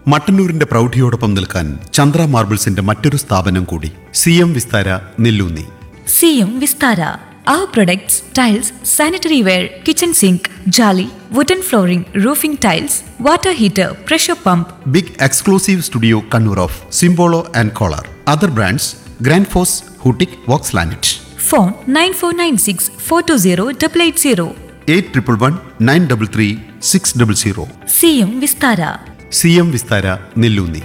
മട്ടന്നൂരിന്റെ പ്രൗഢിയോടൊപ്പം നിൽക്കാൻ ചന്ദ്ര മാർബിൾസിന്റെ മറ്റൊരു സ്ഥാപനം കൂടി, CM Vistara Nelloonni. CM Vistara. Our products, tiles, sanitary ware, kitchen sink, jolly, wooden flooring, roofing tiles, water heater, pressure pump. Big exclusive studio Kannur of സിംബോളോ and collar. Other brands grand FOSS, ഹൂട്ടിക്, Woakes ലാനറ്റ്. Phone 9496 420 880. 8111 933 600. CM Vistara. CM Vistara Nelloonni.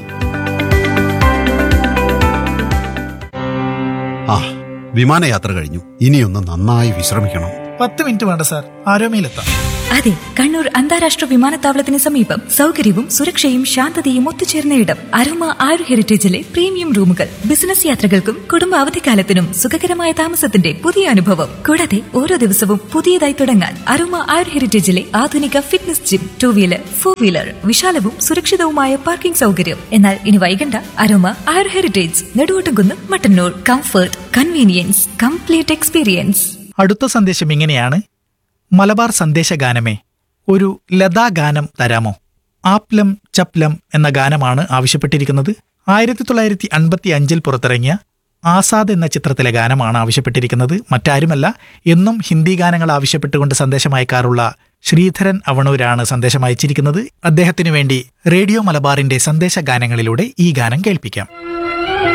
ആ, വിമാനയാത്ര കഴിഞ്ഞു. ഇനിയൊന്ന് നന്നായി വിശ്രമിക്കണം. 10 minute വേണ്ട sir, ആരോമയിലെത്താം. അതെ, കണ്ണൂർ അന്താരാഷ്ട്ര വിമാനത്താവളത്തിന് സമീപം സൗകര്യവും സുരക്ഷയും ശാന്തതയും ഒത്തുചേർന്ന ഇടം. അരോമ ആയുർ ഹെറിറ്റേജിലെ പ്രീമിയം റൂമുകൾ. ബിസിനസ് യാത്രകൾക്കും കുടുംബ അവധിക്കാലത്തിനും സുഖകരമായ താമസത്തിന്റെ പുതിയ അനുഭവം. കൂടാതെ ഓരോ ദിവസവും പുതിയതായി തുടങ്ങാൻ അരോമ ആയുർ ഹെറിറ്റേജിലെ ആധുനിക fitness gym, 2 wheeler 4 wheeler, വിശാലവും സുരക്ഷിതവുമായ parking സൗകര്യം. എന്നാൽ ഇനി വൈകണ്ട, അരോമ ആയുർ heritage, Neduvottumkunnu, Mattannur. Comfort, convenience, complete experience. അടുത്ത സന്ദേശം ഇങ്ങനെയാണ്: മലബാർ സന്ദേശഗാനമേ, ഒരു ലതാ ഗാനം തരാമോ? ആപ്ലം ചപ്ലം എന്ന ഗാനമാണ് ആവശ്യപ്പെട്ടിരിക്കുന്നത്. 1955 പുറത്തിറങ്ങിയ ആസാദ് എന്ന ചിത്രത്തിലെ ഗാനമാണ് ആവശ്യപ്പെട്ടിരിക്കുന്നത്. മറ്റാരുമല്ല, എന്നും ഹിന്ദി ഗാനങ്ങൾ ആവശ്യപ്പെട്ടുകൊണ്ട് സന്ദേശം അയക്കാറുള്ള ശ്രീധരൻ അവണൂരാണ് സന്ദേശം അയച്ചിരിക്കുന്നത്. അദ്ദേഹത്തിനു വേണ്ടി റേഡിയോ മലബാറിന്റെ സന്ദേശഗാനങ്ങളിലൂടെ ഈ ഗാനം കേൾപ്പിക്കാം.